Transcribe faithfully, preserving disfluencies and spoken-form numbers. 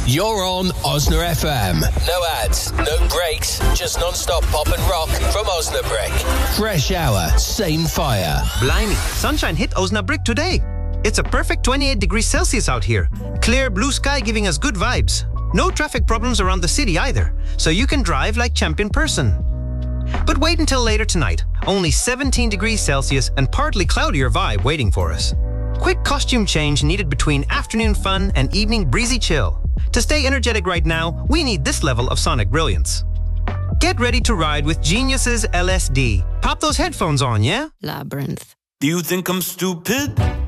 You're on Osna F M. No ads, no breaks, just non-stop pop and rock from Osnabrick. Fresh hour, same fire. Blimey, sunshine hit Osnabrick today. It's a perfect twenty-eight degrees Celsius out here. Clear blue sky giving us good vibes. No traffic problems around the city either, so you can drive like champion person. But wait until later tonight. Only seventeen degrees Celsius and partly cloudier vibe waiting for us. Quick costume change needed between afternoon fun and evening breezy chill. To stay energetic right now, we need this level of sonic brilliance. Get ready to ride with Genius's L S D. Pop those headphones on, yeah? Labyrinth. Do you think I'm stupid?